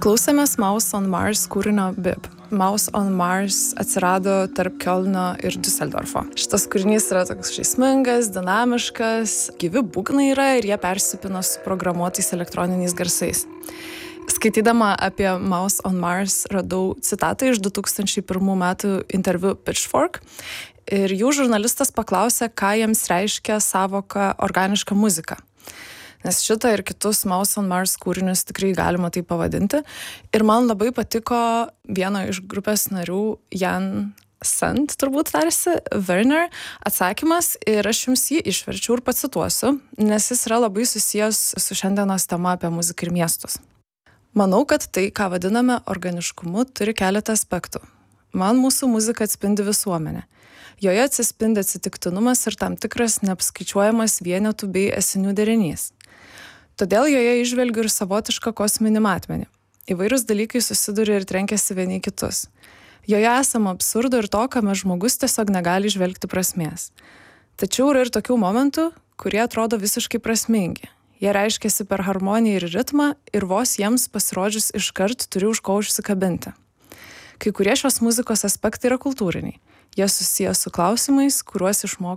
Klausėmės Mouse on Mars kūrinio Bip. Mouse on Mars atsirado tarp Kiolno ir Düsseldorfo. Šitas kūrinys yra toks žaismingas, dinamiškas, gyvi būgnai yra ir jie persipina su programuotais elektroniniais garsais. Skaitydama apie Mouse on Mars radau citatą iš 2001 metų interviu Pitchfork ir jų žurnalistas paklausė, ką jiems reiškia sąvoka organiška muzika. Nes šitą ir kitus Mouse on Mars kūrinius tikrai galima tai pavadinti. Ir man labai patiko vieno iš grupės narių, Jan Sant, turbūt tarsi, Werner, atsakymas ir aš jums jį išverčiau ir pacituosiu, nes jis yra labai susijęs su šiandienos tema apie muziką ir miestus. Manau, kad tai, ką vadiname organiškumu, turi keletą aspektų. Man mūsų muzika atspindi visuomenę. Joje atsispindi atsitiktinumas ir tam tikras neapskaičiuojamas vienetų bei esinių derinys. Todėl joje įžvelgiu ir savotišką kosminį matmenį. Įvairūs dalykai susiduria ir trenkiasi vieni kitus. Joje esama absurdo ir to, kame žmogus tiesiog negali įžvelgti prasmės. Tačiau yra ir tokių momentų, kurie atrodo visiškai prasmingi. Jie reiškiasi per harmoniją ir ritmą ir vos jiems pasirodžius iškart turi už ko užsikabinti. Kai kurie šios muzikos aspektai yra kultūriniai. Jie susiję su klausimais, kuriuos išmokau